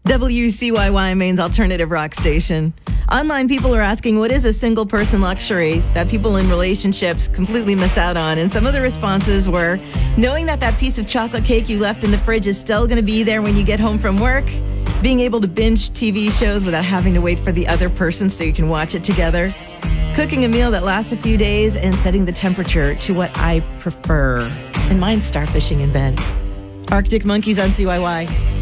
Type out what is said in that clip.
WCYY, Maine's alternative rock station. Online people are asking, what is a single person luxury that people in relationships completely miss out on? And some of the responses were, knowing that that piece of chocolate cake you left in the fridge is still going to be there when you get home from work, being able to binge TV shows without having to wait for the other person so you can watch it together, cooking a meal that lasts a few days, and setting the temperature to what I prefer. And mine's starfishing in bed. Arctic Monkeys on CYY.